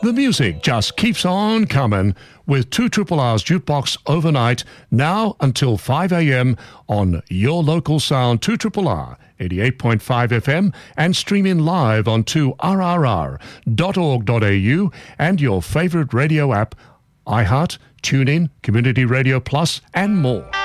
The music just keeps on coming with 2RRR's Jukebox overnight, now until 5 a.m. on your local sound 2RRR 88.5 FM and streaming live on 2rrr.org.au and your favourite radio app, iHeart, TuneIn, Community Radio Plus and more.